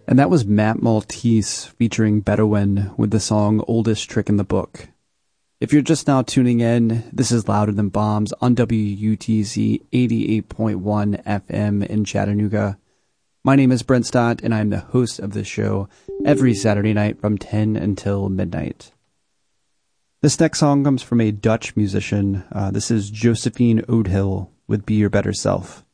And that was Matt Maltese featuring Bedouin with the song Oldest Trick in the Book. If you're just now tuning in, this is Louder Than Bombs on WUTZ 88.1 FM in Chattanooga. My name is Brent Stott, and I'm the host of this show every Saturday night from 10 until midnight. This next song comes from a Dutch musician. This is Josephine Oudhill with Be Your Better Self.